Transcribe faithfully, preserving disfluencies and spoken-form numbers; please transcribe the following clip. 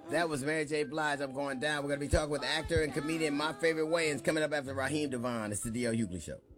That was Mary J. Blige. I'm going down. We're going to be talking with actor and comedian My Favorite Wayans coming up after Raheem Devon. It's the D L Hughley Show.